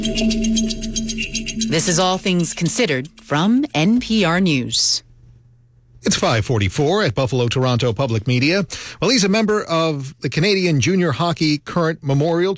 This is All Things Considered from NPR News. It's 5:44 at Buffalo Toronto Public Media. Well, he's a member of the Canadian Junior Hockey current Memorial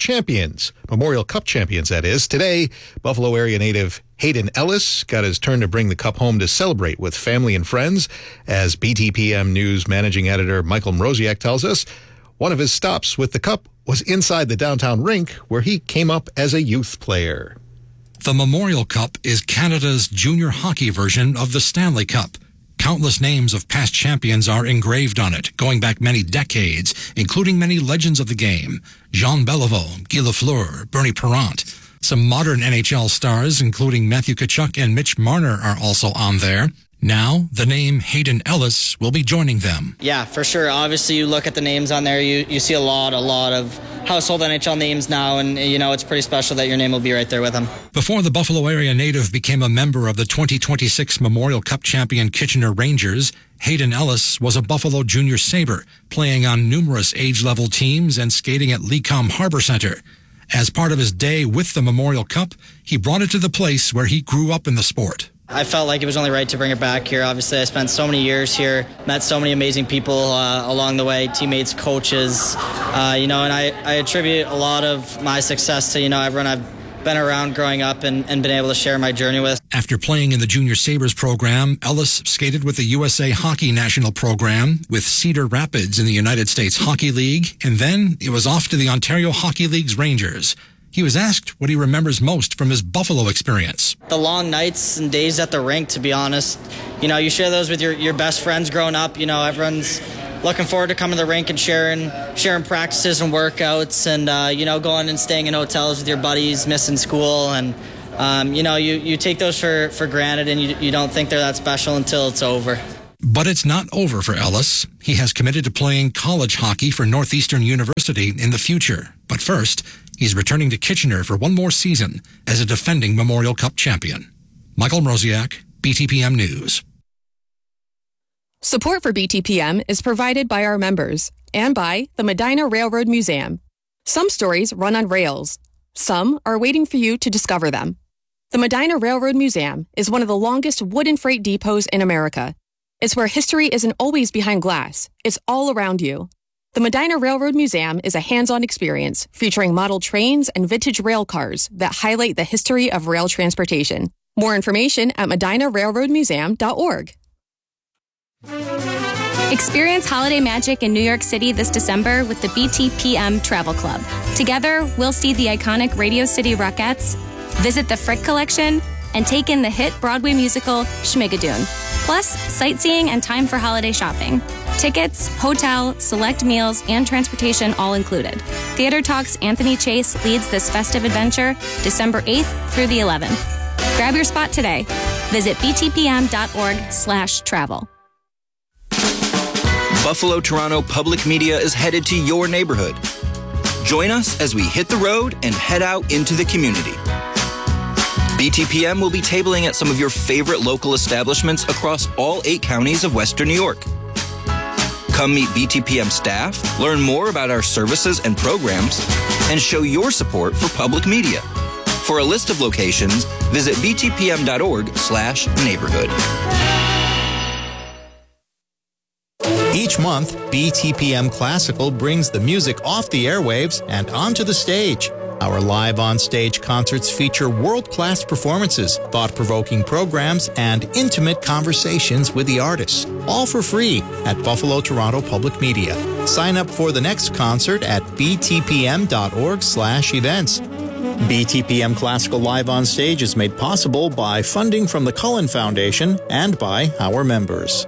Cup champions, that is. Today, Buffalo area native Hayden Ellis got his turn to bring the cup home to celebrate with family and friends. As BTPM News managing editor Michael Mroziak tells us, one of his stops with the cup was inside the downtown rink where he came up as a youth player. The Memorial Cup is Canada's junior hockey version of the Stanley Cup. Countless names of past champions are engraved on it, going back many decades, including many legends of the game. Jean Beliveau, Guy Lafleur, Bernie Parent. Some modern NHL stars, including Matthew Tkachuk and Mitch Marner, are also on there. Now, the name Hayden Ellis will be joining them. Yeah, for sure. Obviously, you look at the names on there, you see a lot of household NHL names now, and, it's pretty special that your name will be right there with them. Before the Buffalo area native became a member of the 2026 Memorial Cup champion Kitchener Rangers, Hayden Ellis was a Buffalo Junior Sabre, playing on numerous age-level teams and skating at Lecom Harbor Center. As part of his day with the Memorial Cup, he brought it to the place where he grew up in the sport. I felt like it was only right to bring it back here. Obviously, I spent so many years here, met so many amazing people along the way, teammates, coaches, and I attribute a lot of my success to, everyone I've been around growing up and been able to share my journey with. After playing in the Junior Sabres program, Ellis skated with the USA Hockey National Program with Cedar Rapids in the United States Hockey League, and then it was off to the Ontario Hockey League's Rangers. He was asked what he remembers most from his Buffalo experience. The long nights and days at the rink, to be honest. You share those with your best friends growing up. Everyone's looking forward to coming to the rink and sharing practices and workouts and, going and staying in hotels with your buddies, missing school. And, you take those for granted and you don't think they're that special until it's over. But it's not over for Ellis. He has committed to playing college hockey for Northeastern University in the future. But first, he's returning to Kitchener for one more season as a defending Memorial Cup champion. Michael Mroziak, BTPM News. Support for BTPM is provided by our members and by the Medina Railroad Museum. Some stories run on rails. Some are waiting for you to discover them. The Medina Railroad Museum is one of the longest wooden freight depots in America. It's where history isn't always behind glass. It's all around you. The Medina Railroad Museum is a hands-on experience featuring model trains and vintage rail cars that highlight the history of rail transportation. More information at medinarailroadmuseum.org. Experience holiday magic in New York City this December with the BTPM Travel Club. Together, we'll see the iconic Radio City Rockettes, visit the Frick Collection, and take in the hit Broadway musical Schmigadoon. Plus, sightseeing and time for holiday shopping. Tickets, hotel, select meals, and transportation all included. Theater Talk's Anthony Chase leads this festive adventure December 8th through the 11th. Grab your spot today. Visit btpm.org/travel. Buffalo Toronto Public Media is headed to your neighborhood. Join us as we hit the road and head out into the community. BTPM will be tabling at some of your favorite local establishments across all 8 counties of Western New York. Come meet BTPM staff, learn more about our services and programs, and show your support for public media. For a list of locations, visit btpm.org/neighborhood. Each month, BTPM Classical brings the music off the airwaves and onto the stage. Our live on-stage concerts feature world-class performances, thought-provoking programs, and intimate conversations with the artists, all for free at Buffalo Toronto Public Media. Sign up for the next concert at btpm.org/events. BTPM Classical Live on Stage is made possible by funding from the Cullen Foundation and by our members.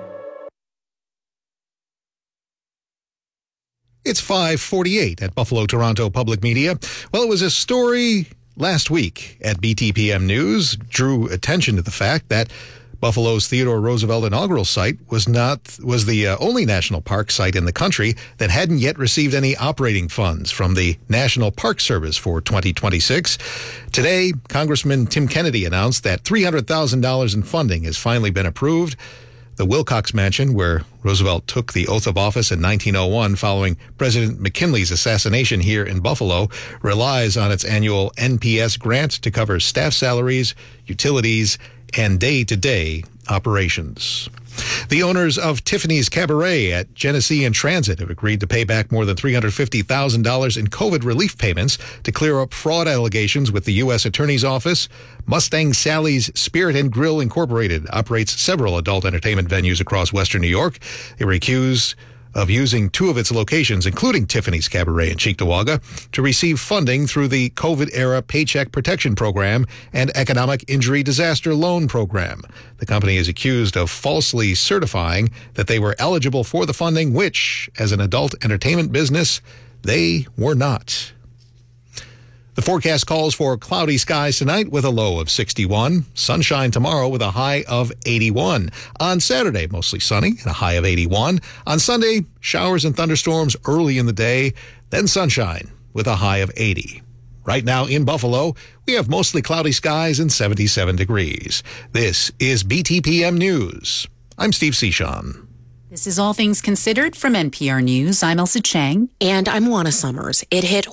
It's 5:48 at Buffalo Toronto Public Media. Well, it was a story last week at BTPM News, drew attention to the fact that Buffalo's Theodore Roosevelt inaugural site was the only national park site in the country that hadn't yet received any operating funds from the National Park Service for 2026. Today, Congressman Tim Kennedy announced that $300,000 in funding has finally been approved. The Wilcox Mansion, where Roosevelt took the oath of office in 1901 following President McKinley's assassination here in Buffalo, relies on its annual NPS grant to cover staff salaries, utilities, and day-to-day operations. The owners of Tiffany's Cabaret at Genesee and Transit have agreed to pay back more than $350,000 in COVID relief payments to clear up fraud allegations with the U.S. Attorney's Office. Mustang Sally's Spirit and Grill Incorporated operates several adult entertainment venues across Western New York. They were accused of using two of its locations, including Tiffany's Cabaret in Cheektowaga, to receive funding through the COVID-era Paycheck Protection Program and Economic Injury Disaster Loan Program. The company is accused of falsely certifying that they were eligible for the funding, which, as an adult entertainment business, they were not. The forecast calls for cloudy skies tonight with a low of 61. Sunshine tomorrow with a high of 81. On Saturday, mostly sunny and a high of 81. On Sunday, showers and thunderstorms early in the day, then sunshine with a high of 80. Right now in Buffalo, we have mostly cloudy skies and 77 degrees. This is BTPM News. I'm Steve Cichon. This is All Things Considered from NPR News. I'm Elsa Chang. And I'm Juana Summers. It hit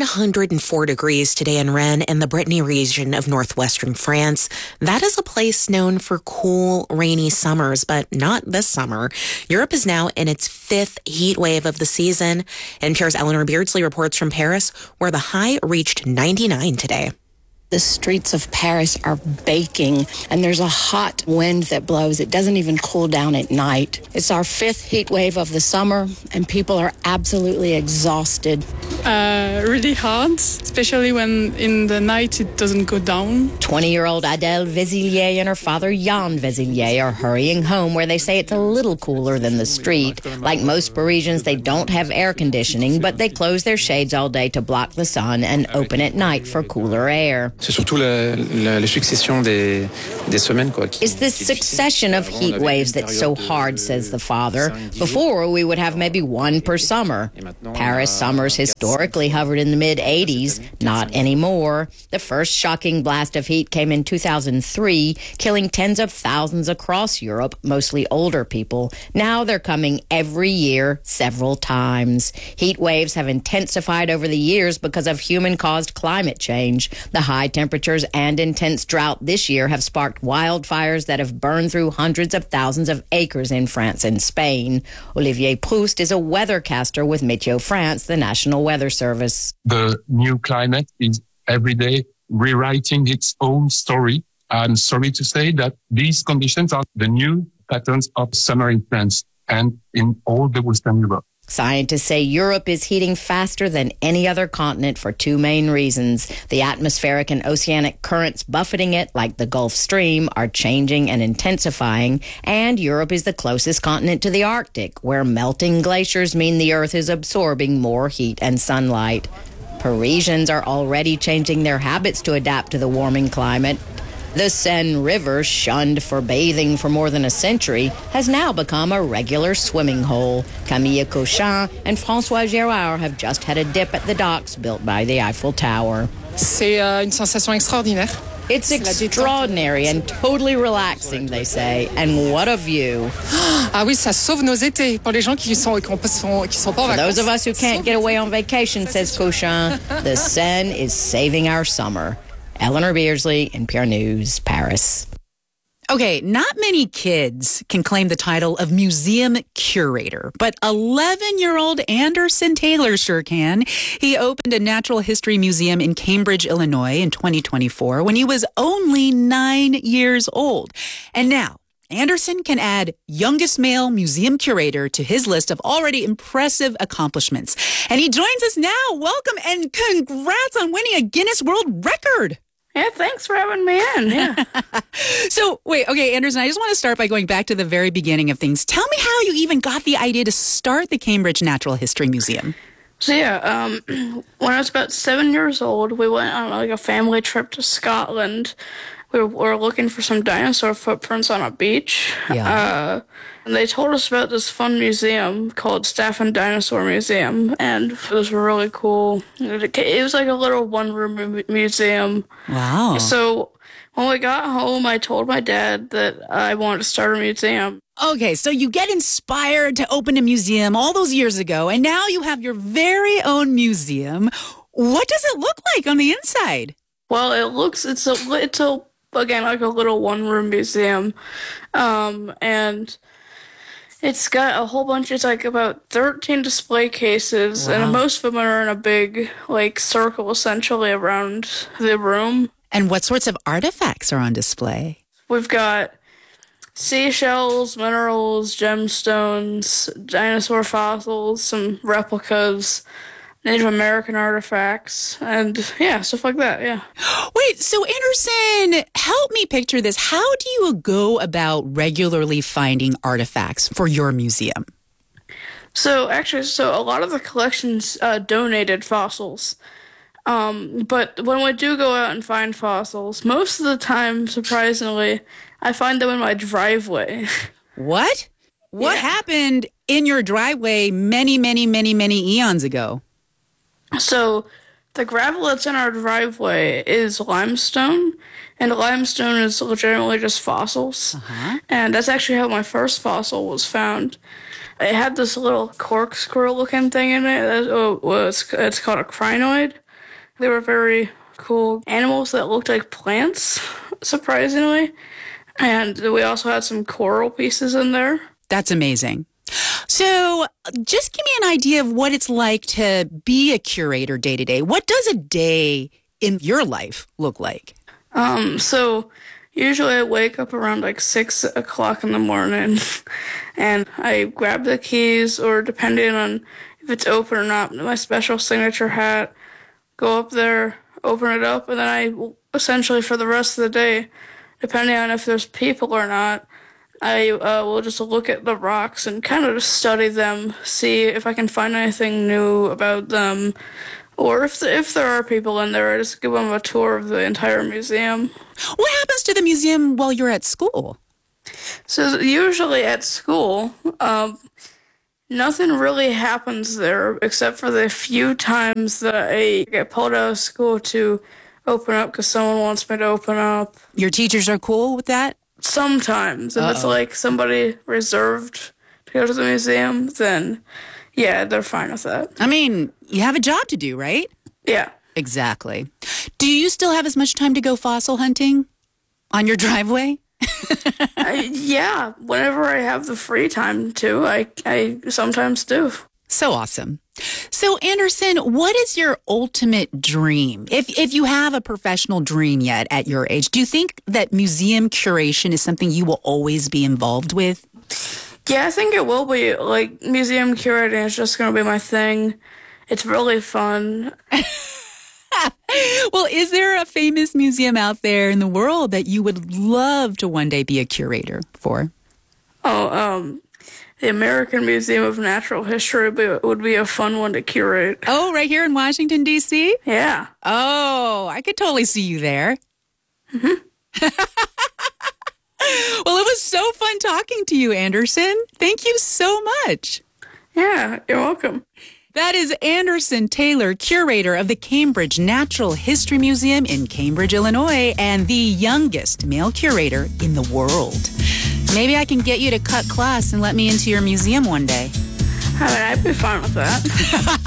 104 degrees today in Rennes in the Brittany region of northwestern France. That is a place known for cool, rainy summers, but not this summer. Europe is now in its fifth heat wave of the season. NPR's Eleanor Beardsley reports from Paris, where the high reached 99 today. The streets of Paris are baking, and there's a hot wind that blows. It doesn't even cool down at night. It's our fifth heat wave of the summer, and people are absolutely exhausted. Really hard, especially when in the night it doesn't go down. 20-year-old Adèle Vézillier and her father Jan Vézillier are hurrying home, where they say it's a little cooler than the street. Like most Parisians, they don't have air conditioning, but they close their shades all day to block the sun and open at night for cooler air. C'est surtout la succession des semaines, quoi. It's this succession of heat waves that's so hard, says the father. Before, we would have maybe one per summer. Paris summers historically hovered in the mid-80s. Not anymore. The first shocking blast of heat came in 2003, killing tens of thousands across Europe, mostly older people. Now they're coming every year, several times. Heat waves have intensified over the years because of human-caused climate change. The high temperatures and intense drought this year have sparked wildfires that have burned through hundreds of thousands of acres in France and Spain. Olivier Proust is a weathercaster with Météo France, the national weather service. The new climate is every day rewriting its own story. I'm sorry to say that these conditions are the new patterns of summer in France and in all the Western Europe. Scientists say Europe is heating faster than any other continent for two main reasons. The atmospheric and oceanic currents buffeting it, like the Gulf Stream, are changing and intensifying, and Europe is the closest continent to the Arctic, where melting glaciers mean the Earth is absorbing more heat and sunlight. Parisians are already changing their habits to adapt to the warming climate. The Seine River, shunned for bathing for more than a century, has now become a regular swimming hole. Camille Cochin and François Gérard have just had a dip at the docks built by the Eiffel Tower. C'est une sensation extraordinaire. It's extraordinary and totally relaxing, they say. And what a view. Ah oui, ça sauve nos étés pour les gens qui sont pas en vacances. For those of us who can't get away on vacation, says Cochin, the Seine is saving our summer. Eleanor Beardsley, NPR News, Paris. Okay, not many kids can claim the title of museum curator, but 11-year-old Anderson Taylor sure can. He opened a natural history museum in Cambridge, Illinois in 2024 when he was only 9 years old. And now, Anderson can add youngest male museum curator to his list of already impressive accomplishments. And he joins us now. Welcome and congrats on winning a Guinness World Record. Yeah, thanks for having me in. Yeah. So, wait, okay, Anderson, I just want to start by going back to the very beginning of things. Tell me how you even got the idea to start the Cambridge Natural History Museum. So, yeah, when I was about 7 years old, we went on like a family trip to Scotland. We were looking for some dinosaur footprints on a beach. Yeah. And they told us about this fun museum called Staffin Dinosaur Museum, and it was really cool. It was like a little one-room museum. Wow. So when we got home, I told my dad that I wanted to start a museum. Okay, so you get inspired to open a museum all those years ago, and now you have your very own museum. What does it look like on the inside? Well, it's again, like a little one-room museum, and it's got a whole bunch. It's like about 13 display cases, Wow. and most of them are in a big, like, circle essentially around the room. And what sorts of artifacts are on display? We've got seashells, minerals, gemstones, dinosaur fossils, some replicas, Native American artifacts, and yeah, stuff like that, yeah. Wait, so Anderson, help me picture this. How do you go about regularly finding artifacts for your museum? So a lot of the collections donated fossils. But when we do go out and find fossils, most of the time, surprisingly, I find them in my driveway. What? What happened in your driveway many, many, many, many eons ago? So the gravel that's in our driveway is limestone, and limestone is legitimately just fossils. And that's actually how my first fossil was found. It had this little corkscrew-looking thing in it. It's called a crinoid. They were very cool animals that looked like plants, surprisingly. And we also had some coral pieces in there. That's amazing. So just give me an idea of what it's like to be a curator day to day. What does a day in your life look like? So usually I wake up around like 6 o'clock in the morning and I grab the keys, or depending on if it's open or not, my special signature hat, go up there, open it up, and then I essentially for the rest of the day, depending on if there's people or not, I will just look at the rocks and kind of just study them, see if I can find anything new about them, or if there are people in there, I just give them a tour of the entire museum. What happens to the museum while you're at school? So usually at school, nothing really happens there except for the few times that I get pulled out of school to open up because someone wants me to open up. Your teachers are cool with that? Sometimes. If it's like somebody reserved to go to the museum, then yeah, they're fine with that. I mean, you have a job to do, right? Yeah. Exactly. Do you still have as much time to go fossil hunting on your driveway? Yeah, whenever I have the free time to, I sometimes do. So awesome. So Anderson, what is your ultimate dream? If you have a professional dream yet at your age, do you think that museum curation is something you will always be involved with? Yeah, I think it will be. Like, museum curating is just going to be my thing. It's really fun. Well, is there a famous museum out there in the world that you would love to one day be a curator for? The American Museum of Natural History would be a fun one to curate. Oh, right here in Washington, D.C.? Yeah. Oh, I could totally see you there. Mm-hmm. Well, it was so fun talking to you, Anderson. Thank you so much. Yeah, you're welcome. That is Anderson Taylor, curator of the Cambridge Natural History Museum in Cambridge, Illinois, and the youngest male curator in the world. Maybe I can get you to cut class and let me into your museum one day. I mean, I'd be fine with that.